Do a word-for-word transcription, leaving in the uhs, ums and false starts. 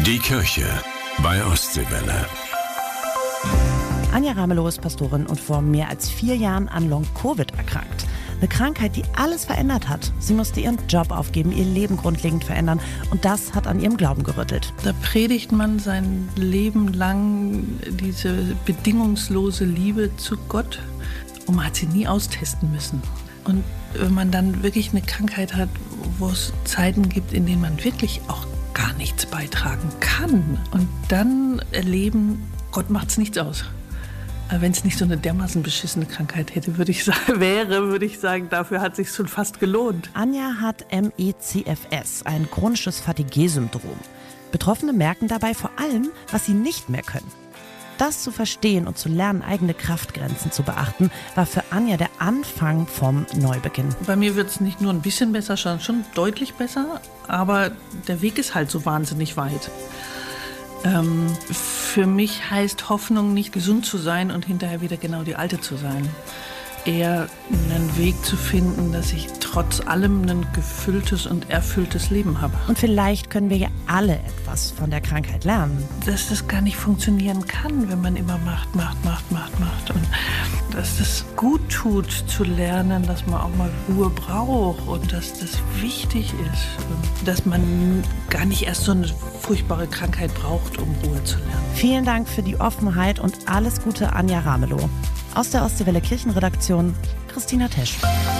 Die Kirche bei Ostseewelle. Anja Ramelow ist Pastorin und vor mehr als vier Jahren an Long-Covid erkrankt. Eine Krankheit, die alles verändert hat. Sie musste ihren Job aufgeben, ihr Leben grundlegend verändern. Und das hat an ihrem Glauben gerüttelt. Da predigt man sein Leben lang diese bedingungslose Liebe zu Gott. Und man hat sie nie austesten müssen. Und wenn man dann wirklich eine Krankheit hat, wo es Zeiten gibt, in denen man wirklich auch gar nichts beitragen kann. Und dann erleben, Gott macht's nichts aus. Wenn es nicht so eine dermaßen beschissene Krankheit hätte, würde ich sagen, wäre, würde ich sagen, dafür hat es sich schon fast gelohnt. Anja hat M E C F S, ein chronisches Fatigue-Syndrom. Betroffene merken dabei vor allem, was sie nicht mehr können. Das zu verstehen und zu lernen, eigene Kraftgrenzen zu beachten, war für Anja der Anfang vom Neubeginn. Bei mir wird es nicht nur ein bisschen besser, schon, schon deutlich besser, aber der Weg ist halt so wahnsinnig weit. Ähm, für mich heißt Hoffnung nicht gesund zu sein und hinterher wieder genau die alte zu sein. Eher einen Weg zu finden, dass ich trotz allem ein gefülltes und erfülltes Leben habe. Und vielleicht können wir ja alle etwas von der Krankheit lernen. Dass das gar nicht funktionieren kann, wenn man immer macht, macht, macht, macht, macht. Und dass das gut tut zu lernen, dass man auch mal Ruhe braucht und dass das wichtig ist. Und dass man gar nicht erst so eine furchtbare Krankheit braucht, um Ruhe zu lernen. Vielen Dank für die Offenheit und alles Gute, Anja Ramelow. Aus der Ostseewelle Kirchenredaktion, Christina Tesch.